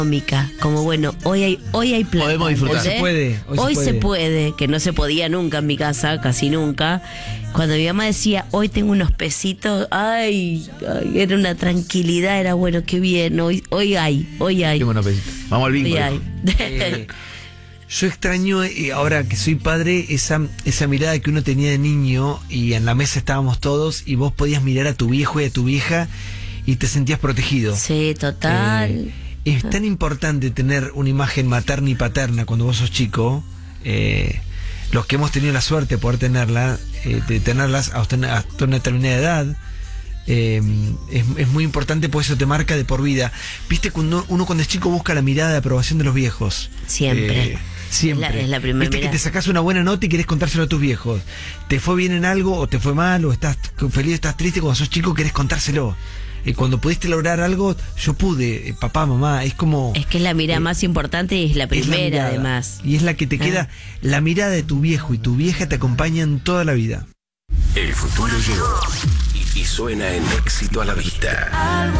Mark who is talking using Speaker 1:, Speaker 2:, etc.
Speaker 1: Como bueno, hoy hay plata.
Speaker 2: Podemos disfrutar.
Speaker 1: ¿entendés? Hoy se puede, que no se podía nunca en mi casa, casi nunca. Cuando mi mamá decía, hoy tengo unos pesitos, ay, era una tranquilidad, era bueno, qué bien, hoy hay.
Speaker 2: Tengo unos pesitos. Vamos al bingo.
Speaker 1: Hoy hay.
Speaker 3: Yo extraño, ahora que soy padre, esa mirada que uno tenía de niño y en la mesa estábamos todos y vos podías mirar a tu viejo y a tu vieja y te sentías protegido.
Speaker 1: Sí, total.
Speaker 3: Es tan importante tener una imagen materna y paterna cuando vos sos chico. Los que hemos tenido la suerte de poder de tenerlas hasta una determinada edad, es muy importante, porque eso te marca de por vida. Viste, cuando uno es chico busca la mirada de aprobación de los viejos.
Speaker 1: Siempre.
Speaker 3: Siempre.
Speaker 1: Es la primera
Speaker 3: Viste
Speaker 1: mirada.
Speaker 3: que te sacás una buena nota y querés contárselo a tus viejos. Te fue bien en algo o te fue mal, o estás feliz, estás triste. Cuando sos chico querés contárselo. Cuando pudiste lograr algo, yo pude, papá, mamá, es como...
Speaker 1: Es que es la mirada más importante y es la primera,
Speaker 3: mirada,
Speaker 1: además.
Speaker 3: Y es la que te queda, la mirada de tu viejo y tu vieja te acompañan toda la vida.
Speaker 4: El futuro llegó y suena en Éxito a la Vista.